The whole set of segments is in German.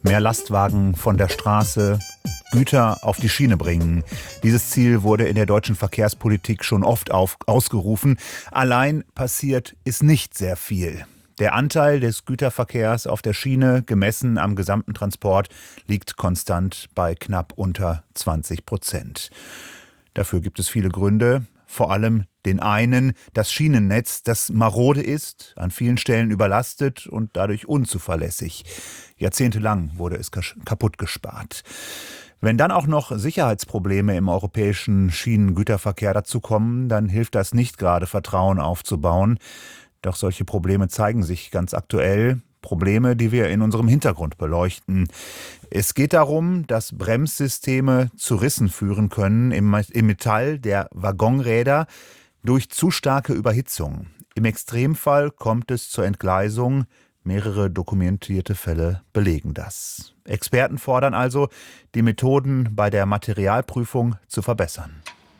Mehr Lastwagen von der Straße, Güter auf die Schiene bringen. Dieses Ziel wurde in der deutschen Verkehrspolitik schon oft ausgerufen. Allein passiert ist nicht sehr viel. Der Anteil des Güterverkehrs auf der Schiene, gemessen am gesamten Transport, liegt konstant bei knapp unter 20%. Dafür gibt es viele Gründe. Vor allem den einen, das Schienennetz, das marode ist, an vielen Stellen überlastet und dadurch unzuverlässig. Jahrzehntelang wurde es kaputt gespart. Wenn dann auch noch Sicherheitsprobleme im europäischen Schienengüterverkehr dazukommen, dann hilft das nicht gerade, Vertrauen aufzubauen. Doch solche Probleme zeigen sich ganz aktuell. Probleme, die wir in unserem Hintergrund beleuchten. Es geht darum, dass Bremssysteme zu Rissen führen können im Metall der Waggonräder durch zu starke Überhitzung. Im Extremfall kommt es zur Entgleisung. Mehrere dokumentierte Fälle belegen das. Experten fordern also, die Methoden bei der Materialprüfung zu verbessern.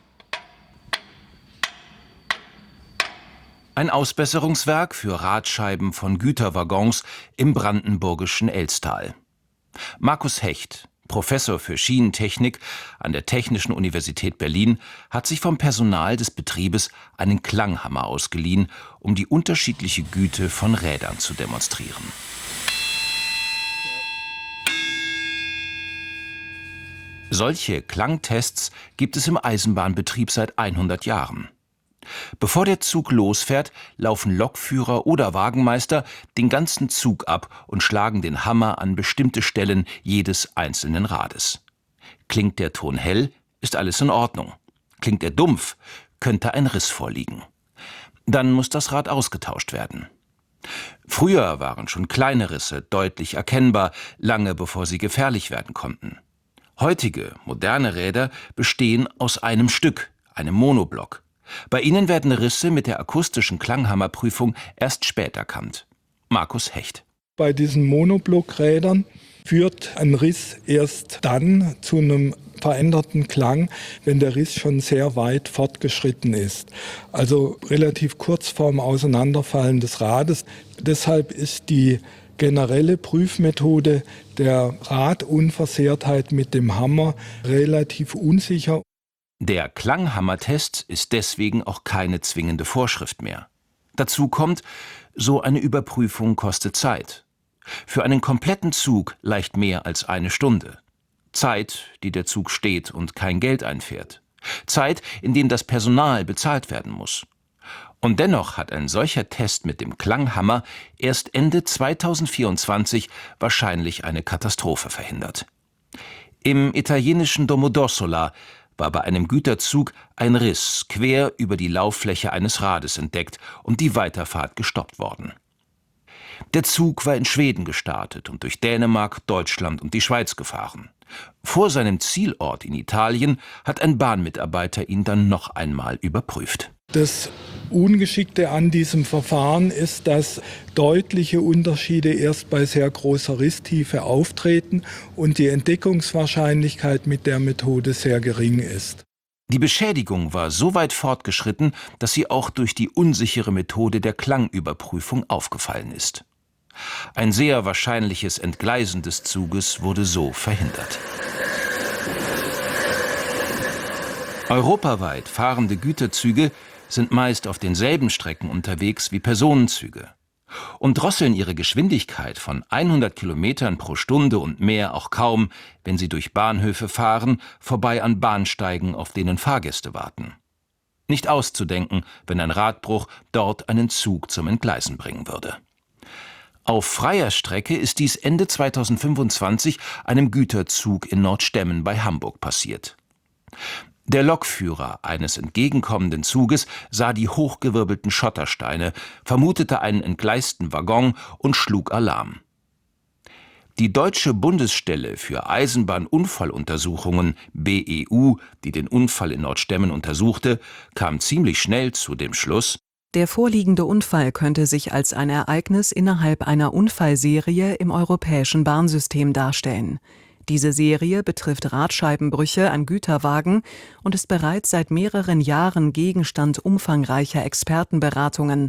Ein Ausbesserungswerk für Radscheiben von Güterwaggons im brandenburgischen Elstal. Markus Hecht, Professor für Schienentechnik an der Technischen Universität Berlin, hat sich vom Personal des Betriebes einen Klanghammer ausgeliehen, um die unterschiedliche Güte von Rädern zu demonstrieren. Solche Klangtests gibt es im Eisenbahnbetrieb seit 100 Jahren. Bevor der Zug losfährt, laufen Lokführer oder Wagenmeister den ganzen Zug ab und schlagen den Hammer an bestimmte Stellen jedes einzelnen Rades. Klingt der Ton hell, ist alles in Ordnung. Klingt er dumpf, könnte ein Riss vorliegen. Dann muss das Rad ausgetauscht werden. Früher waren schon kleine Risse deutlich erkennbar, lange bevor sie gefährlich werden konnten. Heutige, moderne Räder bestehen aus einem Stück, einem Monoblock. Bei ihnen werden Risse mit der akustischen Klanghammerprüfung erst spät erkannt. Markus Hecht. Bei diesen Monoblockrädern führt ein Riss erst dann zu einem veränderten Klang, wenn der Riss schon sehr weit fortgeschritten ist. Also relativ kurz vorm Auseinanderfallen des Rades. Deshalb ist die generelle Prüfmethode der Radunversehrtheit mit dem Hammer relativ unsicher. Der Klanghammertest ist deswegen auch keine zwingende Vorschrift mehr. Dazu kommt, so eine Überprüfung kostet Zeit. Für einen kompletten Zug leicht mehr als eine Stunde. Zeit, die der Zug steht und kein Geld einfährt. Zeit, in dem das Personal bezahlt werden muss. Und dennoch hat ein solcher Test mit dem Klanghammer erst Ende 2024 wahrscheinlich eine Katastrophe verhindert. Im italienischen Domodossola war bei einem Güterzug ein Riss quer über die Lauffläche eines Rades entdeckt und die Weiterfahrt gestoppt worden. Der Zug war in Schweden gestartet und durch Dänemark, Deutschland und die Schweiz gefahren. Vor seinem Zielort in Italien hat ein Bahnmitarbeiter ihn dann noch einmal überprüft. Das Ungeschickte an diesem Verfahren ist, dass deutliche Unterschiede erst bei sehr großer Risstiefe auftreten und die Entdeckungswahrscheinlichkeit mit der Methode sehr gering ist. Die Beschädigung war so weit fortgeschritten, dass sie auch durch die unsichere Methode der Klangüberprüfung aufgefallen ist. Ein sehr wahrscheinliches Entgleisen des Zuges wurde so verhindert. Europaweit fahrende Güterzüge sind meist auf denselben Strecken unterwegs wie Personenzüge und drosseln ihre Geschwindigkeit von 100 Kilometern pro Stunde und mehr auch kaum, wenn sie durch Bahnhöfe fahren, vorbei an Bahnsteigen, auf denen Fahrgäste warten. Nicht auszudenken, wenn ein Radbruch dort einen Zug zum Entgleisen bringen würde. Auf freier Strecke ist dies Ende 2025 einem Güterzug in Nordstemmen bei Hamburg passiert. Der Lokführer eines entgegenkommenden Zuges sah die hochgewirbelten Schottersteine, vermutete einen entgleisten Waggon und schlug Alarm. Die Deutsche Bundesstelle für Eisenbahnunfalluntersuchungen BEU, die den Unfall in Nordstemmen untersuchte, kam ziemlich schnell zu dem Schluss: Der vorliegende Unfall könnte sich als ein Ereignis innerhalb einer Unfallserie im europäischen Bahnsystem darstellen. Diese Serie betrifft Radscheibenbrüche an Güterwagen und ist bereits seit mehreren Jahren Gegenstand umfangreicher Expertenberatungen.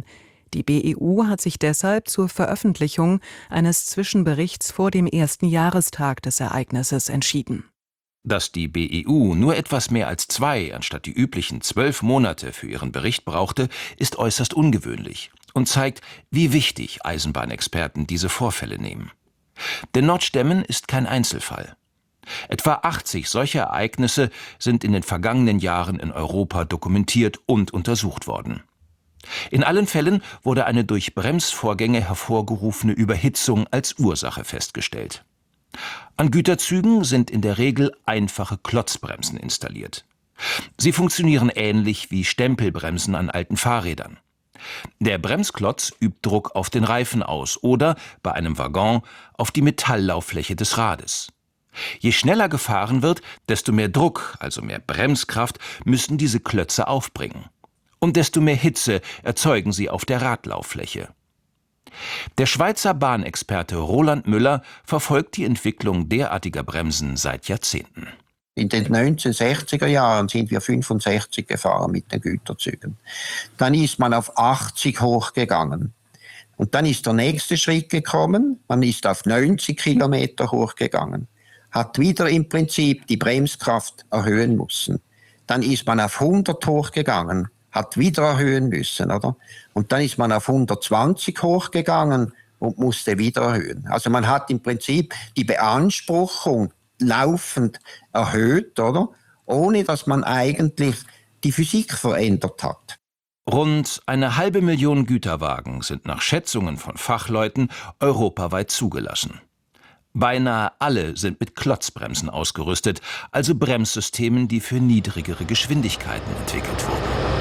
Die BEU hat sich deshalb zur Veröffentlichung eines Zwischenberichts vor dem ersten Jahrestag des Ereignisses entschieden. Dass die BEU nur etwas mehr als 2 anstatt die üblichen 12 Monate für ihren Bericht brauchte, ist äußerst ungewöhnlich und zeigt, wie wichtig Eisenbahnexperten diese Vorfälle nehmen. Denn Nordstemmen ist kein Einzelfall. Etwa 80 solcher Ereignisse sind in den vergangenen Jahren in Europa dokumentiert und untersucht worden. In allen Fällen wurde eine durch Bremsvorgänge hervorgerufene Überhitzung als Ursache festgestellt. An Güterzügen sind in der Regel einfache Klotzbremsen installiert. Sie funktionieren ähnlich wie Stempelbremsen an alten Fahrrädern. Der Bremsklotz übt Druck auf den Reifen aus oder, bei einem Waggon, auf die Metalllauffläche des Rades. Je schneller gefahren wird, desto mehr Druck, also mehr Bremskraft, müssen diese Klötze aufbringen. Und desto mehr Hitze erzeugen sie auf der Radlauffläche. Der Schweizer Bahnexperte Roland Müller verfolgt die Entwicklung derartiger Bremsen seit Jahrzehnten. In den 1960er Jahren sind wir 65 gefahren mit den Güterzügen. Dann ist man auf 80 hochgegangen. Und dann ist der nächste Schritt gekommen, man ist auf 90 Kilometer hochgegangen, hat wieder im Prinzip die Bremskraft erhöhen müssen. Dann ist man auf 100 hochgegangen, hat wieder erhöhen müssen, oder? Und dann ist man auf 120 hochgegangen und musste wieder erhöhen. Also man hat im Prinzip die Beanspruchung laufend erhöht, oder? Ohne dass man eigentlich die Physik verändert hat. Rund 500.000 Güterwagen sind nach Schätzungen von Fachleuten europaweit zugelassen. Beinahe alle sind mit Klotzbremsen ausgerüstet, also Bremssystemen, die für niedrigere Geschwindigkeiten entwickelt wurden.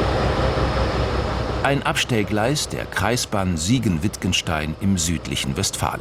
Ein Abstellgleis der Kreisbahn Siegen-Wittgenstein im südlichen Westfalen.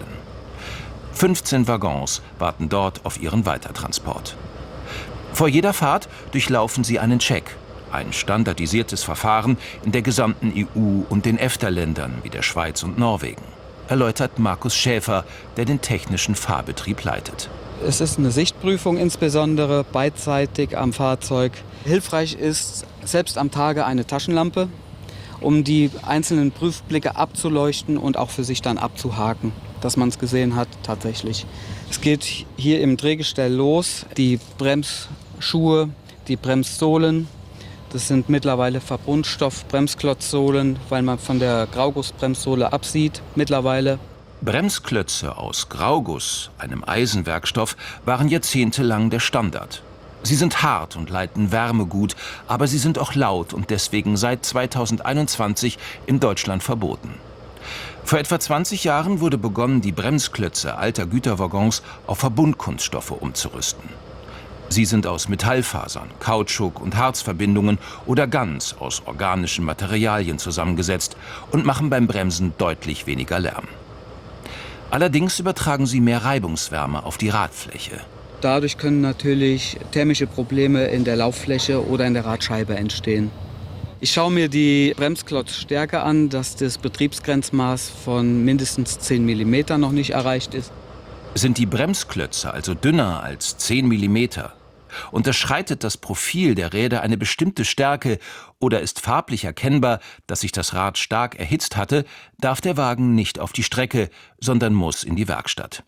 15 Waggons warten dort auf ihren Weitertransport. Vor jeder Fahrt durchlaufen sie einen Check, ein standardisiertes Verfahren in der gesamten EU und den EFTA-Ländern wie der Schweiz und Norwegen, erläutert Markus Schäfer, der den technischen Fahrbetrieb leitet. Es ist eine Sichtprüfung insbesondere beidseitig am Fahrzeug. Hilfreich ist selbst am Tage eine Taschenlampe, um die einzelnen Prüfblicke abzuleuchten und auch für sich dann abzuhaken, dass man es gesehen hat tatsächlich. Es geht hier im Drehgestell los, die Bremsschuhe, die Bremssohlen. Das sind mittlerweile Verbundstoff-Bremsklotzsohlen, weil man von der Graugussbremssohle absieht mittlerweile. Bremsklötze aus Grauguss, einem Eisenwerkstoff, waren jahrzehntelang der Standard. Sie sind hart und leiten Wärme gut, aber sie sind auch laut und deswegen seit 2021 in Deutschland verboten. Vor etwa 20 Jahren wurde begonnen, die Bremsklötze alter Güterwaggons auf Verbundkunststoffe umzurüsten. Sie sind aus Metallfasern, Kautschuk und Harzverbindungen oder ganz aus organischen Materialien zusammengesetzt und machen beim Bremsen deutlich weniger Lärm. Allerdings übertragen sie mehr Reibungswärme auf die Radfläche. Dadurch können natürlich thermische Probleme in der Lauffläche oder in der Radscheibe entstehen. Ich schaue mir die Bremsklotzstärke an, dass das Betriebsgrenzmaß von mindestens 10 mm noch nicht erreicht ist. Sind die Bremsklötze also dünner als 10 mm, unterschreitet das Profil der Räder eine bestimmte Stärke oder ist farblich erkennbar, dass sich das Rad stark erhitzt hatte, darf der Wagen nicht auf die Strecke, sondern muss in die Werkstatt.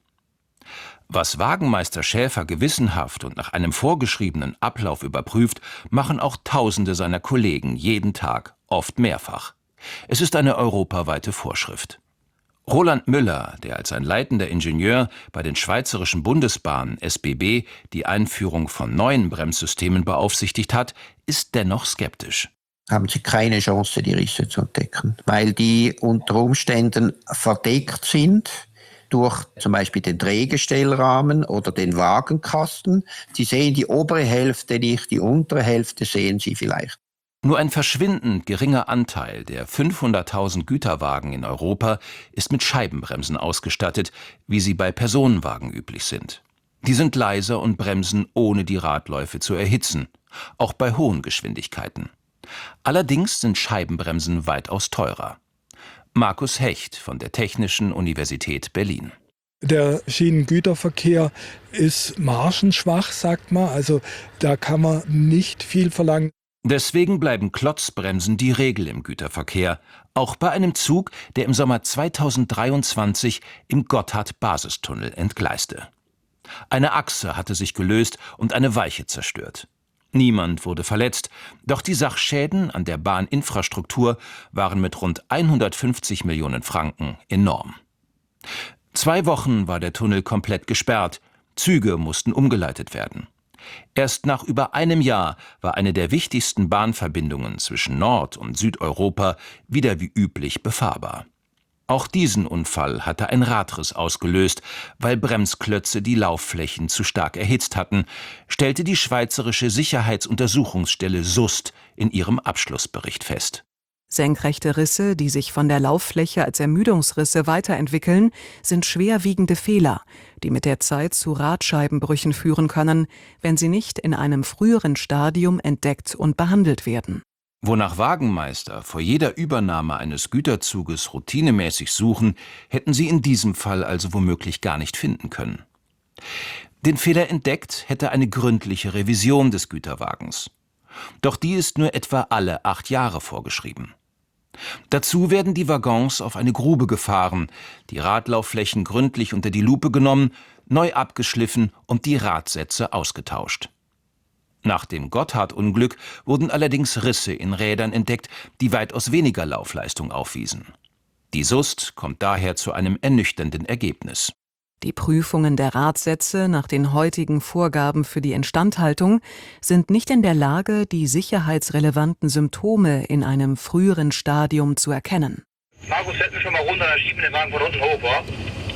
Was Wagenmeister Schäfer gewissenhaft und nach einem vorgeschriebenen Ablauf überprüft, machen auch Tausende seiner Kollegen jeden Tag, oft mehrfach. Es ist eine europaweite Vorschrift. Roland Müller, der als ein leitender Ingenieur bei den Schweizerischen Bundesbahnen SBB die Einführung von neuen Bremssystemen beaufsichtigt hat, ist dennoch skeptisch. Haben Sie keine Chance, die Risse zu entdecken, weil die unter Umständen verdeckt sind durch zum Beispiel den Drehgestellrahmen oder den Wagenkasten. Sie sehen die obere Hälfte nicht, die untere Hälfte sehen Sie vielleicht. Nur ein verschwindend geringer Anteil der 500.000 Güterwagen in Europa ist mit Scheibenbremsen ausgestattet, wie sie bei Personenwagen üblich sind. Die sind leiser und bremsen, ohne die Radläufe zu erhitzen, auch bei hohen Geschwindigkeiten. Allerdings sind Scheibenbremsen weitaus teurer. Markus Hecht von der Technischen Universität Berlin. Der Schienengüterverkehr ist margenschwach, sagt man. Also da kann man nicht viel verlangen. Deswegen bleiben Klotzbremsen die Regel im Güterverkehr, Auch bei einem Zug, der im Sommer 2023 im Gotthard-Basistunnel entgleiste. Eine Achse hatte sich gelöst und eine Weiche zerstört. Niemand wurde verletzt, doch die Sachschäden an der Bahninfrastruktur waren mit rund 150 Millionen Franken enorm. 2 Wochen war der Tunnel komplett gesperrt, Züge mussten umgeleitet werden. Erst nach über einem Jahr war eine der wichtigsten Bahnverbindungen zwischen Nord- und Südeuropa wieder wie üblich befahrbar. Auch diesen Unfall hatte ein Radriss ausgelöst, weil Bremsklötze die Laufflächen zu stark erhitzt hatten, stellte die schweizerische Sicherheitsuntersuchungsstelle SUST in ihrem Abschlussbericht fest. Senkrechte Risse, die sich von der Lauffläche als Ermüdungsrisse weiterentwickeln, sind schwerwiegende Fehler, die mit der Zeit zu Radscheibenbrüchen führen können, wenn sie nicht in einem früheren Stadium entdeckt und behandelt werden. Wonach Wagenmeister vor jeder Übernahme eines Güterzuges routinemäßig suchen, hätten sie in diesem Fall also womöglich gar nicht finden können. Den Fehler entdeckt hätte eine gründliche Revision des Güterwagens. Doch die ist nur etwa alle 8 Jahre vorgeschrieben. Dazu werden die Waggons auf eine Grube gefahren, die Radlaufflächen gründlich unter die Lupe genommen, neu abgeschliffen und die Radsätze ausgetauscht. Nach dem Gotthard-Unglück wurden allerdings Risse in Rädern entdeckt, die weitaus weniger Laufleistung aufwiesen. Die SUST kommt daher zu einem ernüchternden Ergebnis. Die Prüfungen der Radsätze nach den heutigen Vorgaben für die Instandhaltung sind nicht in der Lage, die sicherheitsrelevanten Symptome in einem früheren Stadium zu erkennen. Markus, setzen wir schon mal runter, dann schieben wir den Wagen von unten hoch, wa?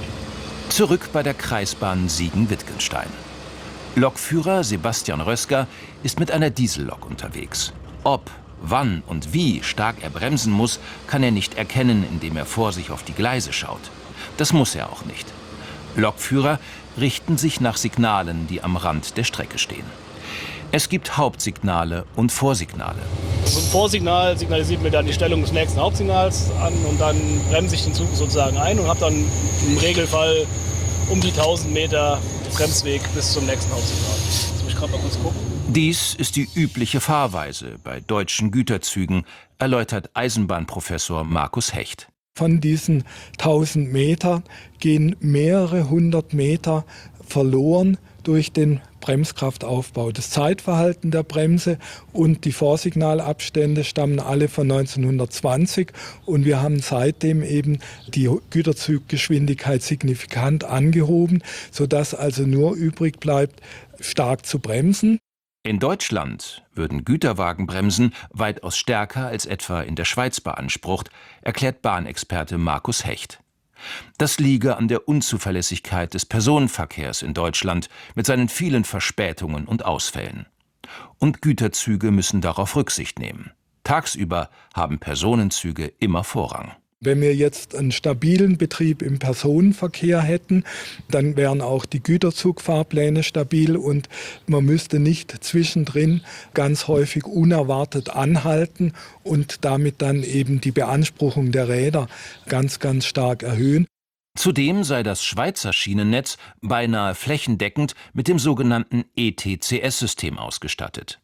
Zurück bei der Kreisbahn Siegen-Wittgenstein. Lokführer Sebastian Rösker ist mit einer Diesellok unterwegs. Ob, wann und wie stark er bremsen muss, kann er nicht erkennen, indem er vor sich auf die Gleise schaut. Das muss er auch nicht. Lokführer richten sich nach Signalen, die am Rand der Strecke stehen. Es gibt Hauptsignale und Vorsignale. So ein Vorsignal signalisiert mir dann die Stellung des nächsten Hauptsignals an und dann bremse ich den Zug sozusagen ein und habe dann im Regelfall um die 1000 Meter Bremsweg bis zum nächsten Hauptsignal. Jetzt muss ich gerade mal kurz gucken. Dies ist die übliche Fahrweise bei deutschen Güterzügen, erläutert Eisenbahnprofessor Markus Hecht. Von diesen 1000 Metern gehen mehrere 100 Meter verloren durch den Bremskraftaufbau. Das Zeitverhalten der Bremse und die Vorsignalabstände stammen alle von 1920 und wir haben seitdem eben die Güterzuggeschwindigkeit signifikant angehoben, sodass also nur übrig bleibt, stark zu bremsen. In Deutschland würden Güterwagenbremsen weitaus stärker als etwa in der Schweiz beansprucht, erklärt Bahnexperte Markus Hecht. Das liege an der Unzuverlässigkeit des Personenverkehrs in Deutschland mit seinen vielen Verspätungen und Ausfällen. Und Güterzüge müssen darauf Rücksicht nehmen. Tagsüber haben Personenzüge immer Vorrang. Wenn wir jetzt einen stabilen Betrieb im Personenverkehr hätten, dann wären auch die Güterzugfahrpläne stabil und man müsste nicht zwischendrin ganz häufig unerwartet anhalten und damit dann eben die Beanspruchung der Räder ganz, ganz stark erhöhen. Zudem sei das Schweizer Schienennetz beinahe flächendeckend mit dem sogenannten ETCS-System ausgestattet.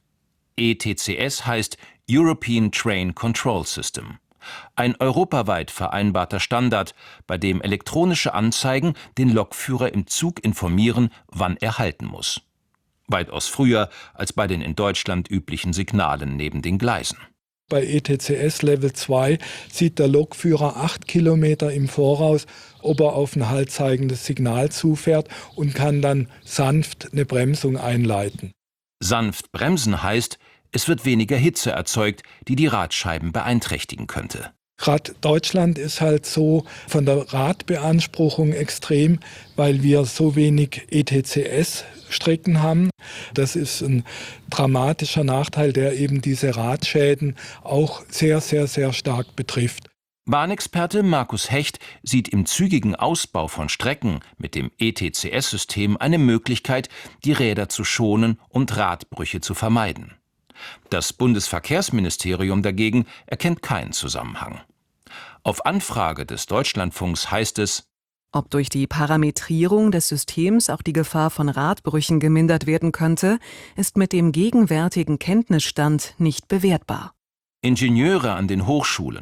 ETCS heißt European Train Control System. Ein europaweit vereinbarter Standard, bei dem elektronische Anzeigen den Lokführer im Zug informieren, wann er halten muss. Weitaus früher als bei den in Deutschland üblichen Signalen neben den Gleisen. Bei ETCS Level 2 sieht der Lokführer 8 Kilometer im Voraus, ob er auf ein haltzeigendes Signal zufährt und kann dann sanft eine Bremsung einleiten. Sanft bremsen heißt, es wird weniger Hitze erzeugt, die die Radscheiben beeinträchtigen könnte. Gerade Deutschland ist halt so von der Radbeanspruchung extrem, weil wir so wenig ETCS-Strecken haben. Das ist ein dramatischer Nachteil, der eben diese Radschäden auch sehr, sehr, sehr stark betrifft. Bahnexperte Markus Hecht sieht im zügigen Ausbau von Strecken mit dem ETCS-System eine Möglichkeit, die Räder zu schonen und Radbrüche zu vermeiden. Das Bundesverkehrsministerium dagegen erkennt keinen Zusammenhang. Auf Anfrage des Deutschlandfunks heißt es: Ob durch die Parametrierung des Systems auch die Gefahr von Radbrüchen gemindert werden könnte, ist mit dem gegenwärtigen Kenntnisstand nicht bewertbar. Ingenieure an den Hochschulen,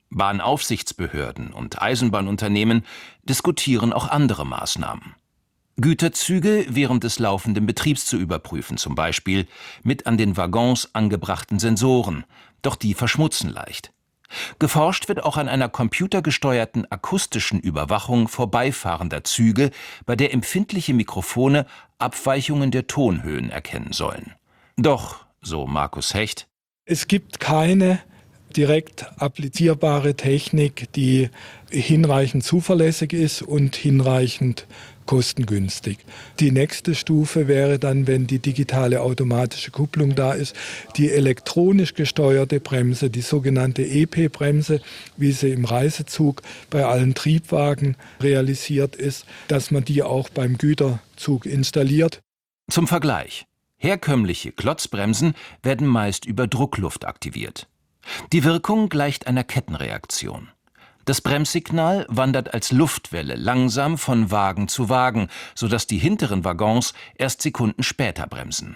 Bahnaufsichtsbehörden und Eisenbahnunternehmen diskutieren auch andere Maßnahmen. Güterzüge während des laufenden Betriebs zu überprüfen, zum Beispiel mit an den Waggons angebrachten Sensoren, doch die verschmutzen leicht. Geforscht wird auch an einer computergesteuerten akustischen Überwachung vorbeifahrender Züge, bei der empfindliche Mikrofone Abweichungen der Tonhöhen erkennen sollen. Doch, so Markus Hecht, es gibt keine direkt applizierbare Technik, die hinreichend zuverlässig ist und hinreichend kostengünstig. Die nächste Stufe wäre dann, wenn die digitale automatische Kupplung da ist, die elektronisch gesteuerte Bremse, die sogenannte EP-Bremse, wie sie im Reisezug bei allen Triebwagen realisiert ist, dass man die auch beim Güterzug installiert. Zum Vergleich: Herkömmliche Klotzbremsen werden meist über Druckluft aktiviert. Die Wirkung gleicht einer Kettenreaktion. Das Bremssignal wandert als Luftwelle langsam von Wagen zu Wagen, sodass die hinteren Waggons erst Sekunden später bremsen.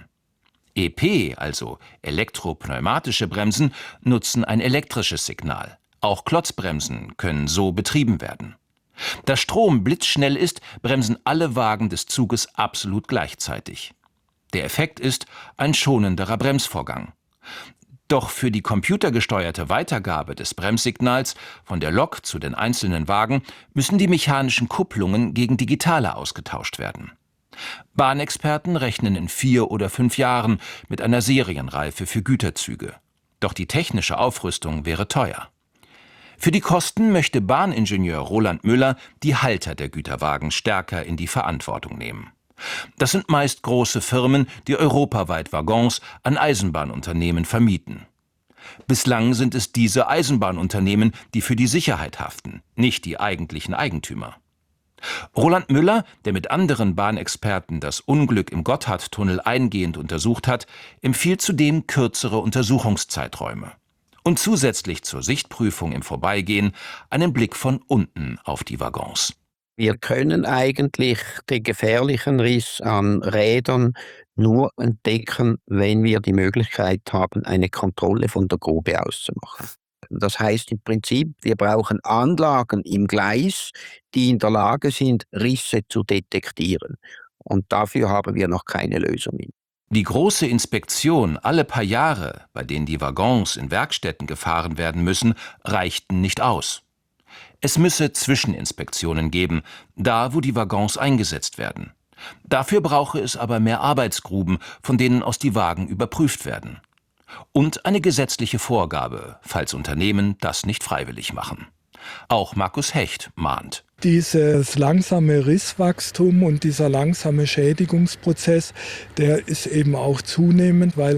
EP, also elektropneumatische Bremsen, nutzen ein elektrisches Signal. Auch Klotzbremsen können so betrieben werden. Da Strom blitzschnell ist, bremsen alle Wagen des Zuges absolut gleichzeitig. Der Effekt ist ein schonenderer Bremsvorgang. Doch für die computergesteuerte Weitergabe des Bremssignals von der Lok zu den einzelnen Wagen müssen die mechanischen Kupplungen gegen digitale ausgetauscht werden. Bahnexperten rechnen in 4 oder 5 Jahren mit einer Serienreife für Güterzüge. Doch die technische Aufrüstung wäre teuer. Für die Kosten möchte Bahningenieur Roland Müller die Halter der Güterwagen stärker in die Verantwortung nehmen. Das sind meist große Firmen, die europaweit Waggons an Eisenbahnunternehmen vermieten. Bislang sind es diese Eisenbahnunternehmen, die für die Sicherheit haften, nicht die eigentlichen Eigentümer. Roland Müller, der mit anderen Bahnexperten das Unglück im Gotthardtunnel eingehend untersucht hat, empfiehlt zudem kürzere Untersuchungszeiträume. Und zusätzlich zur Sichtprüfung im Vorbeigehen einen Blick von unten auf die Waggons. Wir können eigentlich den gefährlichen Riss an Rädern nur entdecken, wenn wir die Möglichkeit haben, eine Kontrolle von der Grube auszumachen. Das heißt im Prinzip, wir brauchen Anlagen im Gleis, die in der Lage sind, Risse zu detektieren. Und dafür haben wir noch keine Lösungen. Die große Inspektion alle paar Jahre, bei denen die Waggons in Werkstätten gefahren werden müssen, reichten nicht aus. Es müsse Zwischeninspektionen geben, da wo die Waggons eingesetzt werden. Dafür brauche es aber mehr Arbeitsgruben, von denen aus die Wagen überprüft werden. Und eine gesetzliche Vorgabe, falls Unternehmen das nicht freiwillig machen. Auch Markus Hecht mahnt. Dieses langsame Risswachstum und dieser langsame Schädigungsprozess, der ist eben auch zunehmend, weil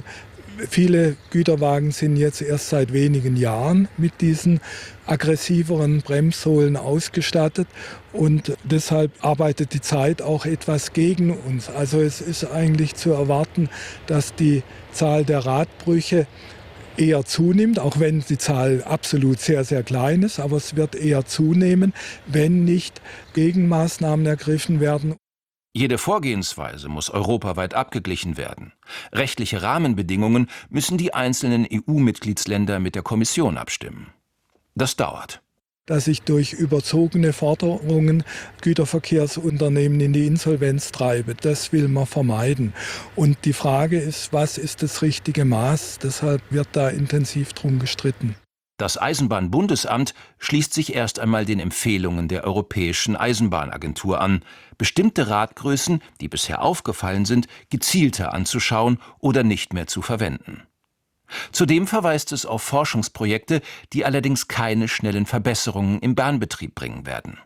viele Güterwagen sind jetzt erst seit wenigen Jahren mit diesen aggressiveren Bremssohlen ausgestattet und deshalb arbeitet die Zeit auch etwas gegen uns. Also es ist eigentlich zu erwarten, dass die Zahl der Radbrüche eher zunimmt, auch wenn die Zahl absolut sehr, sehr klein ist, aber es wird eher zunehmen, wenn nicht Gegenmaßnahmen ergriffen werden. Jede Vorgehensweise muss europaweit abgeglichen werden. Rechtliche Rahmenbedingungen müssen die einzelnen EU-Mitgliedsländer mit der Kommission abstimmen. Das dauert. Dass ich durch überzogene Forderungen Güterverkehrsunternehmen in die Insolvenz treibe, das will man vermeiden. Und die Frage ist, was ist das richtige Maß? Deshalb wird da intensiv drum gestritten. Das Eisenbahnbundesamt schließt sich erst einmal den Empfehlungen der Europäischen Eisenbahnagentur an, bestimmte Radgrößen, die bisher aufgefallen sind, gezielter anzuschauen oder nicht mehr zu verwenden. Zudem verweist es auf Forschungsprojekte, die allerdings keine schnellen Verbesserungen im Bahnbetrieb bringen werden.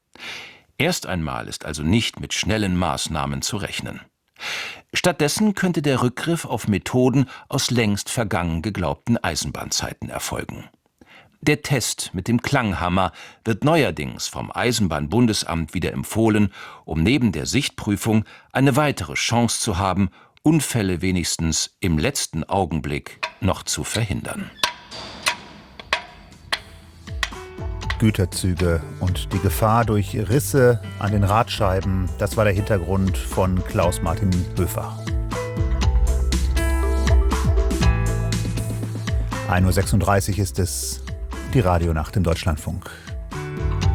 Erst einmal ist also nicht mit schnellen Maßnahmen zu rechnen. Stattdessen könnte der Rückgriff auf Methoden aus längst vergangen geglaubten Eisenbahnzeiten erfolgen. Der Test mit dem Klanghammer wird neuerdings vom Eisenbahnbundesamt wieder empfohlen, um neben der Sichtprüfung eine weitere Chance zu haben, Unfälle wenigstens im letzten Augenblick noch zu verhindern. Güterzüge und die Gefahr durch Risse an den Radscheiben, das war der Hintergrund von Klaus-Martin Höfer. 1:36 Uhr ist es. Die Radionacht im Deutschlandfunk.